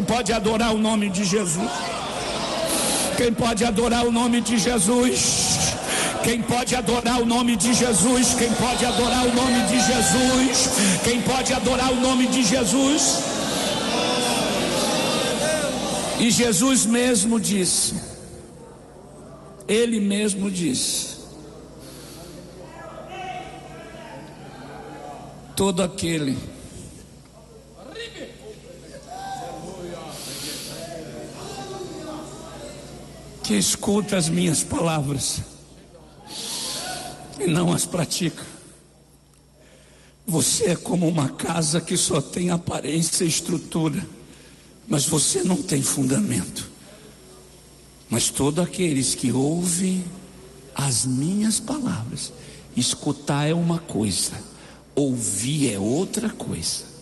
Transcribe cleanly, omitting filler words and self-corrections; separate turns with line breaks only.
pode adorar o nome de Jesus? Quem pode adorar o nome de Jesus? Quem pode adorar o nome de Jesus? Quem pode adorar o nome de Jesus? Quem pode adorar o nome de Jesus? E Jesus mesmo disse, Ele mesmo disse: todo aquele que escuta as minhas palavras e não as pratica, você é como uma casa que só tem aparência e estrutura, mas você não tem fundamento. Mas todos aqueles que ouvem as minhas palavras, escutar é uma coisa, ouvir é outra coisa.